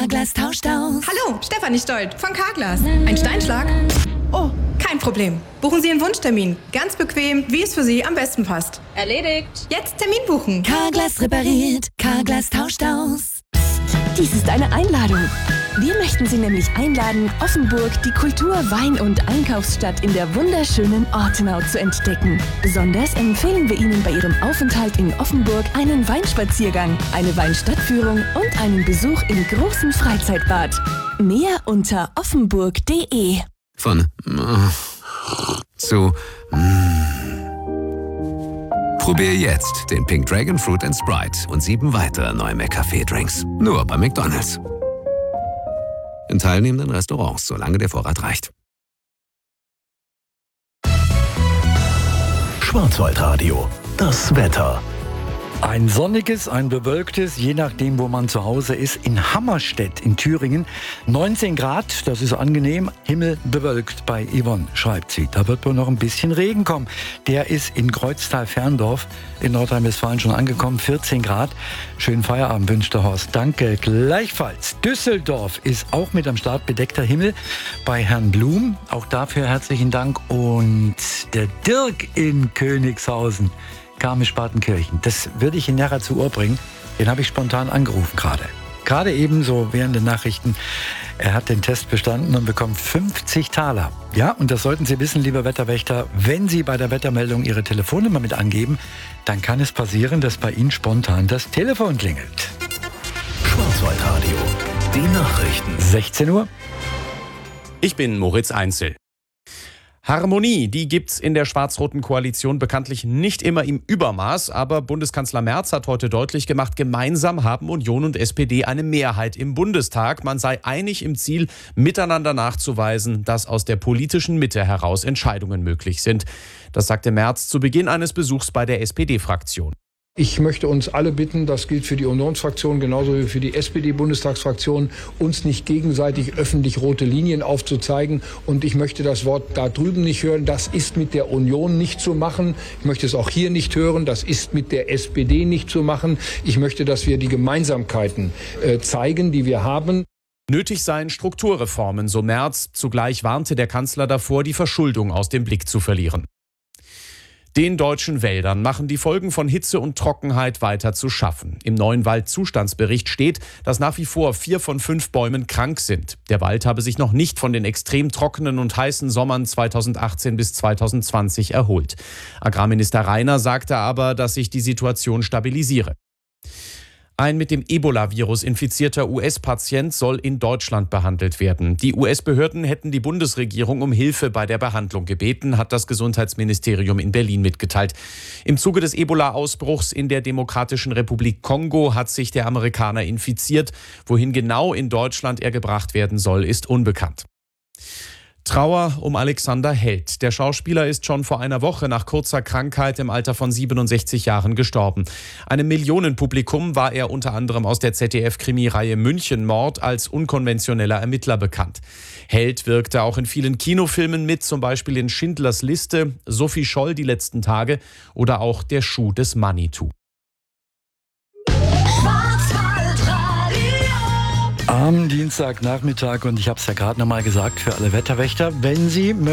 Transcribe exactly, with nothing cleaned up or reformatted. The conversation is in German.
Carglass tauscht aus. Hallo, Stefanie Stolt von Carglass. Ein Steinschlag? Oh, kein Problem. Buchen Sie Ihren Wunschtermin. Ganz bequem, wie es für Sie am besten passt. Erledigt. Jetzt Termin buchen. Carglass repariert. Carglass tauscht aus. Dies ist eine Einladung. Wir möchten Sie nämlich einladen, Offenburg, die Kultur-, Wein- und Einkaufsstadt in der wunderschönen Ortenau zu entdecken. Besonders empfehlen wir Ihnen bei Ihrem Aufenthalt in Offenburg einen Weinspaziergang, eine Weinstadtführung und einen Besuch im großen Freizeitbad. Mehr unter offenburg punkt de. Von äh, zu mm. Probier jetzt den Pink Dragon Fruit and Sprite und sieben weitere neue McCafé-Drinks. Nur bei McDonald's. In teilnehmenden Restaurants, solange der Vorrat reicht. Schwarzwaldradio, das Wetter. Ein sonniges, ein bewölktes, je nachdem, wo man zu Hause ist, in Hammerstedt in Thüringen. neunzehn Grad, das ist angenehm. Himmel bewölkt bei Yvonne, schreibt sie. Da wird wohl noch ein bisschen Regen kommen. Der ist in Kreuztal-Ferndorf in Nordrhein-Westfalen schon angekommen. vierzehn Grad. Schönen Feierabend wünscht der Horst. Danke. Gleichfalls. Düsseldorf ist auch mit am Start, bedeckter Himmel bei Herrn Blum. Auch dafür herzlichen Dank. Und der Dirk in Königshausen. Garmisch-Partenkirchen. Das würde ich in näher zu Ohr bringen. Den habe ich spontan angerufen gerade. Gerade eben so während den Nachrichten. Er hat den Test bestanden und bekommt fünfzig Taler. Ja, und das sollten Sie wissen, lieber Wetterwächter. Wenn Sie bei der Wettermeldung Ihre Telefonnummer mit angeben, dann kann es passieren, dass bei Ihnen spontan das Telefon klingelt. Schwarzwaldradio, die Nachrichten. sechzehn Uhr. Ich bin Moritz Einzel. Harmonie, die gibt's in der schwarz-roten Koalition bekanntlich nicht immer im Übermaß, aber Bundeskanzler Merz hat heute deutlich gemacht, gemeinsam haben Union und S P D eine Mehrheit im Bundestag. Man sei einig im Ziel, miteinander nachzuweisen, dass aus der politischen Mitte heraus Entscheidungen möglich sind. Das sagte Merz zu Beginn eines Besuchs bei der S P D-Fraktion. Ich möchte uns alle bitten, das gilt für die Unionsfraktion genauso wie für die S P D-Bundestagsfraktion, uns nicht gegenseitig öffentlich rote Linien aufzuzeigen. Und ich möchte das Wort da drüben nicht hören. Das ist mit der Union nicht zu machen. Ich möchte es auch hier nicht hören. Das ist mit der S P D nicht zu machen. Ich möchte, dass wir die Gemeinsamkeiten äh, zeigen, die wir haben. Nötig seien Strukturreformen, so Merz. Zugleich warnte der Kanzler davor, die Verschuldung aus dem Blick zu verlieren. Den deutschen Wäldern machen die Folgen von Hitze und Trockenheit weiter zu schaffen. Im neuen Waldzustandsbericht steht, dass nach wie vor vier von fünf Bäumen krank sind. Der Wald habe sich noch nicht von den extrem trockenen und heißen Sommern zweitausendachtzehn bis zweitausendzwanzig erholt. Agrarminister Rainer sagte aber, dass sich die Situation stabilisiere. Ein mit dem Ebola-Virus infizierter U S-Patient soll in Deutschland behandelt werden. Die U S-Behörden hätten die Bundesregierung um Hilfe bei der Behandlung gebeten, hat das Gesundheitsministerium in Berlin mitgeteilt. Im Zuge des Ebola-Ausbruchs in der Demokratischen Republik Kongo hat sich der Amerikaner infiziert. Wohin genau in Deutschland er gebracht werden soll, ist unbekannt. Trauer um Alexander Held. Der Schauspieler ist schon vor einer Woche nach kurzer Krankheit im Alter von siebenundsechzig Jahren gestorben. Einem Millionenpublikum war er unter anderem aus der Z D F-Krimireihe Münchenmord als unkonventioneller Ermittler bekannt. Held wirkte auch in vielen Kinofilmen mit, zum Beispiel in Schindlers Liste, Sophie Scholl die letzten Tage oder auch Der Schuh des Manitou. Am Dienstagnachmittag, und ich habe es ja gerade nochmal gesagt für alle Wetterwächter, wenn Sie